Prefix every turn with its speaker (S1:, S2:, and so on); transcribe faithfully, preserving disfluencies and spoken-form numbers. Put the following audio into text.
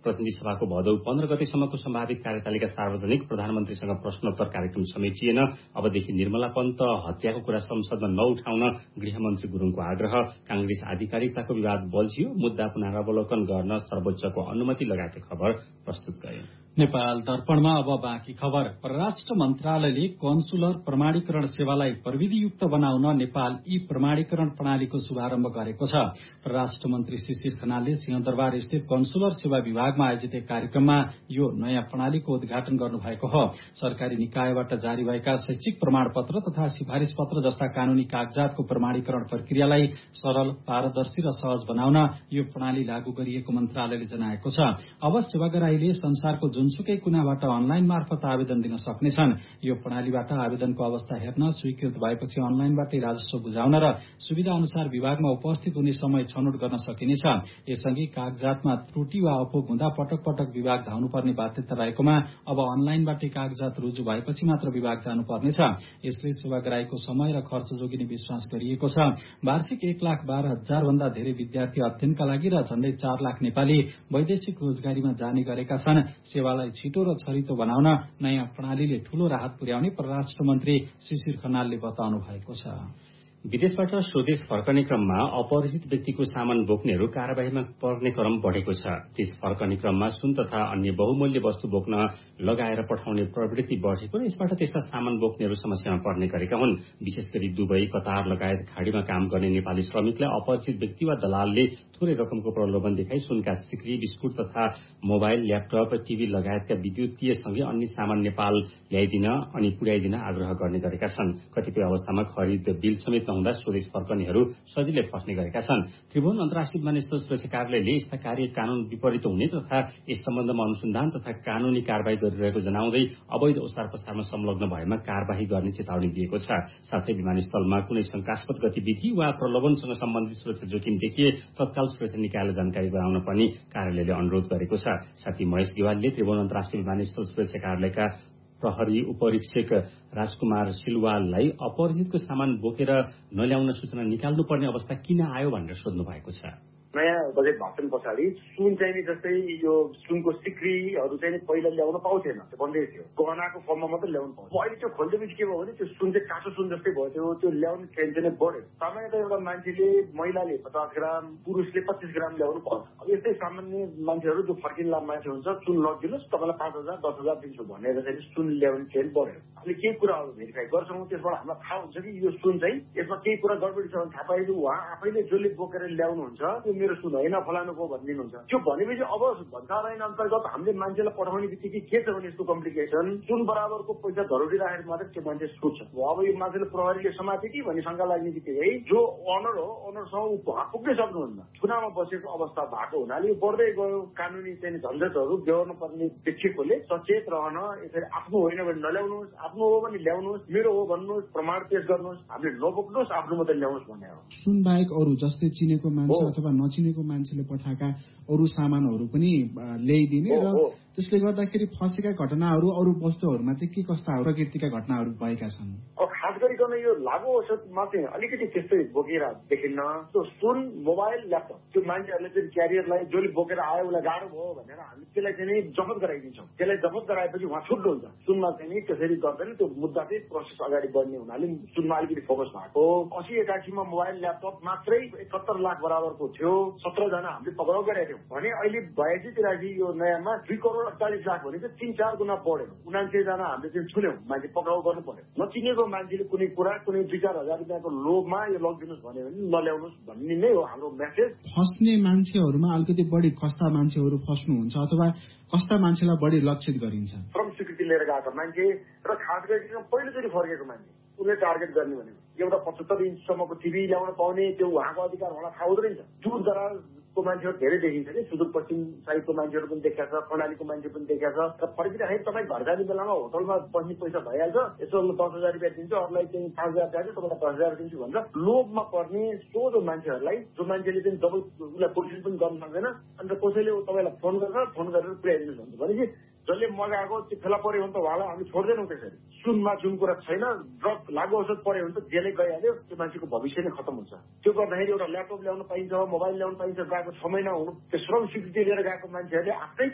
S1: प्रतिनिधि सभाको भदौ पन्ध्र गतेसम्मको सम्भावित कार्यतालिका सार्वजनिक, प्रधानमन्त्रीसँग प्रश्नोत्तर कार्यक्रम समेटिएन। अबदेखि निर्मला पन्त हत्याको कुरा संसदमा नउठाउन गृहमन्त्री गुरुङको आग्रह। कांग्रेस आधिकारिकताको विवाद बल्झियो। मुद्दा पुनरावलोकन गर्न सर्वोच्चको अनुमति लगाएको खबर प्रस्तुत गरे।
S2: नेपाल दर्पणमा अब बाँकी खबर। परराष्ट्र मन्त्रालयले कन्सुलर प्रमाणीकरण सेवालाई प्रविधियुक्त बनाउन नेपाल ई प्रमाणीकरण प्रणालीको शुभारम्भ गरेको छ। परराष्ट्र मन्त्री शिशिर खनालले सिंहदरबार स्थित कन्सुलर सेवा विभागमा आयोजित एक कार्यक्रममा यो नयाँ प्रणालीको उद्घाटन गर्नुभएको हो। सरकारी निकायबाट जारी भएका शैक्षिक प्रमाणपत्र तथा सिफारिश पत्र जस्ता कानूनी कागजातको प्रमाणीकरण प्रक्रियालाई सरल, पारदर्शी र सहज बनाउन यो प्रणाली लागू गरिएको मन्त्रालयले जनाएको छ। अब सेवाग्राहीले संसारको जुनसुकै कुनाबाट अनलाइन मार्फत आवेदन दिन सक्नेछन्। यो प्रणालीबाट आवेदनको अवस्था हेर्न, स्वीकृत भएपछि अनलाइनबाटै राजस्व बुझाउन र सुविधा अनुसार विभागमा उपस्थित हुने समय छनौट गर्न सकिनेछ। यसअघि कागजातमा त्रुटि वा अपुग हुँदा पटक पटक विभाग धाउनुपर्ने बाध्यता रहेकोमा अब अनलाइनबाटै कागजात रुजु भएपछि मात्र विभाग जानुपर्नेछ। यसले सेवाग्राहीको समय र खर्च जोगिने विश्वास गरिएको छ। वार्षिक एक लाख बाह्र हजार भन्दा धेरै विद्यार्थी अध्ययनका लागि र झण्डै चार लाख नेपाली वैदेशिक रोजगारीमा जाने गरेका छन्। सेवालाई छिटो र छरितो बनाउन नयाँ प्रणालीले ठूलो राहत पुर्याउने परराष्ट्र मन्त्री शिशिर खनालले बताउनु भएको छ।
S1: विदेशबाट स्वदेश फर्कने क्रममा अपरिचित व्यक्तिको सामान बोक्नेहरू कार्यवाहीमा पर्ने क्रम बढेको छ। त्यस फर्कने क्रममा सुन तथा अन्य बहुमूल्य वस्तु बोक्न लगाएर पठाउने प्रवृत्ति बढेको र यसबाट त्यस्ता सामान बोक्नेहरू समस्यामा पर्ने गरेका हुन्। विशेष गरी दुबई, कतार लगायत खाडीमा काम गर्ने नेपाली श्रमिकलाई अपरिचित व्यक्ति वा दलालले थोरै रकमको प्रलोभन देखाई सुनका सिक्री, बिस्कुट तथा मोबाइल, ल्यापटप, टिभी लगायतका विद्युतीय सँगै अन्य सामान नेपाल ल्याइदिन अनि पुर्याइदिन आग्रह गर्ने गरेका छन्। कतिपय अवस्थामा खरिद बिल समेत हुँदा स्वदेश फर्कनेहरू सजिलै फस्ने गरेका छन्। त्रिभुवन अन्तर्राष्ट्रिय विमानस्थल सुरक्षा कार्यालयले यस्ता कार्य कानून विपरीत हुने तथा यस सम्बन्धमा अनुसन्धान तथा कानूनी कारवाही गरिरहेको जनाउँदै अवैध ओसार पसारमा संलग्न भएमा कारवाही गर्ने चेतावनी दिएको छ। साथै विमानस्थलमा कुनै शंकास्पद गतिविधि वा प्रलोभनसँग सम्बन्धित सुरक्षा जोखिम देखिए तत्काल सुरक्षा निकायलाई जानकारी गराउन पनि कार्यालयले अनुरोध गरेको छ। साथै महेश गेवालले त्रिभुवन अन्तर्राष्ट्रिय विमानस्थल सुरक्षा कार्यालयका प्रहरी उपरीक्षक राजकुमार सिलवाललाई अपरिचितको सामान बोकेर नल्याउन सूचना निकाल्नुपर्ने अवस्था किन आयो भनेर सोध्नु भएको छ।
S3: नयाँ बजेट भाषण पछाडि सुन चाहिँ जस्तै यो सुनको सिक्रीहरू चाहिँ पहिला ल्याउन पाउँथेन, भन्दै थियो गहनाको फर्ममा मात्रै ल्याउन पाउँथ्यो। अहिले त्यो खोल्देपछि के भयो भने त्यो सुन चाहिँ काँचो सुन जस्तै भयो, त्यो त्यो ल्याउने ट्रेन चाहिँ बढ्यो। सामान्यतः एउटा मान्छेले महिलाले पचास ग्राम, पुरुषले पच्चिस ग्राम ल्याउनु पर्छ। अब यस्तै सामान्य मान्छेहरू जो फर्किला मान्छे हुन्छ, सुन लगिदिनुहोस् तपाईँलाई पाँच हजार दस हजार दिन्छु भनेर चाहिँ सुन ल्याउने ट्रेन बढ्यो। अहिले केही कुराहरू भेरिफाई गर्छौँ, त्यसबाट हामीलाई थाहा हुन्छ कि यो सुन चाहिँ यसमा केही कुरा गडबडी छ भने थाहा पाइदियो। उहाँ आफैले जसले बोकेर ल्याउनुहुन्छ मेरो सुन होइन फलानुको भनिदिनुहुन्छ। त्यो भनेपछि अब भन्सार ऐन अन्तर्गत हामीले मान्छेलाई पठाउने बित्तिकै के छ भने यसको कम्प्लिकेसन सुन बराबरको पैसा धरोडी राखेर मात्रै त्यो मान्छे सोध्छ। अब यो मान्छेले प्रहरीले समाते कि भन्ने शङ्का लाग्ने बित्तिकै जो अनर हो अनरसँग ऊ पुग्नै सक्नुहुन्न। थुनामा बसेको अवस्था भएको हुनाले यो बढ्दै गयो। कानुनी चाहिँ झन्झटहरू बेहोर्न पर्ने देखिएकोले सचेत रहन, यसरी आफ्नो होइन भने नल्याउनुहोस्, आफ्नो हो भने ल्याउनुहोस्, मेरो हो भन्नुहोस्, प्रमाण पेश गर्नुहोस्, हामीले नबोक्नुहोस्, आफ्नो मात्रै ल्याउनुहोस् भन्ने हो।
S4: सुन बाहेक अरू जस्तै चिनेको मान्छे अथवा नचिनेको मान्छेले पठाएका अरू सामानहरू पनि ल्याइदिने र त्यसले गर्दाखेरि फसेका घटनाहरू अरू वस्तुहरूमा चाहिँ के कस्ता प्रकृतिका घटनाहरू भएका छन्।
S3: खास गरिकन यो लागु औषधमा चाहिँ अलिकति त्यस्तै बोकेर देखिन्न। त्यो सुन, मोबाइल, ल्यापटप त्यो मान्छेहरूले चाहिँ क्यारियरलाई जसले बोकेर आयो उसलाई गाह्रो भयो भनेर हामी त्यसलाई चाहिँ जफत गराइदिन्छौँ। त्यसलाई जफत गराएपछि उहाँ छुट्टो हुन्छ। सुनमा चाहिँ नि त्यसरी गर्दैन, त्यो मुद्दा चाहिँ प्रोसेस अगाडि बढ्ने हुनाले सुनमा अलिकति फोकस भएको। असी एकासीमा मोबाइल ल्यापटप मात्रै एकहत्तर लाख बराबरको थियो। सत्रजना हामीले पक्राउ गरेका थियौँ भने अहिले बयासी तिरासी यो नयाँमा दुई करोड अडचालिस लाख भने चाहिँ तिन चार गुणा बढ्यो। उनान्सय जना हामीले चाहिँ छुन्यौँ, मान्छे पक्राउ गर्नु पर्यो। नचिनेको मान्छेले कुनै कुरा कुनै दुई चार हजार रुपियाँको लोभमा यो लगिदिनुहोस् भन्यो भने नल्याउनुहोस् भन्ने नै हो हाम्रो मेसेज।
S4: फस्ने मान्छेहरूमा अलिकति बढी खस्ता मान्छेहरू फस्नुहुन्छ अथवा कस्ता मान्छेलाई बढी लक्षित गरिन्छ?
S3: श्रम स्वीकृति लिएर गएको मान्छे र खास गरी पहिलोचोटि फर्केको मान्छे उसले टार्गेट गर्ने भनेको एउटा पचहत्तर इन्चसम्मको टिभी ल्याउन पाउने त्यो उहाँको अधिकार उहाँलाई थाहा हुँदैन। दूर दराजको मान्छेहरू धेरै देखिन्छ कि, सुदूरपश्चिम साइडको मान्छेहरू पनि देखिया छ, कर्णालीको मान्छे पनि देखिया छ। र फर्किँदाखेरि तपाईँ घर जाने बेलामा होटलमा बस्ने पैसा भइहाल्छ, यसो दस हजार रुपियाँ दिन्छु, अरूलाई चाहिँ पाँच हजार चाहिन्छ, तपाईँलाई दस हजार दिन्छु भनेर लोभमा पर्ने सोझो मान्छेहरूलाई जो मान्छेले चाहिँ डबल उसलाई कोसिस पनि गर्न सक्दैन। अन्त कसैले तपाईँलाई फोन गरेर फोन गरेर पुर्याइदिनुहोस् भन्छ भनेपछि जसले मगाएको त्यो फेला पर्यो भने त उहाँलाई हामी छोड्दैनौँ। त्यसरी सुनमा जुन कुरा छैन, ड्रग लागु औषध पर्यो भने त जेलै गइहाल्यो, त्यो मान्छेको भविष्य नै खतम हुन्छ। त्यो गर्दाखेरि एउटा ल्यापटप ल्याउन पाइन्छ, मोबाइल ल्याउन पाइन्छ, गएको छ महिना हुनु त्यो श्रम स्वीकृति लिएर गएको मान्छेहरूले आफ्नै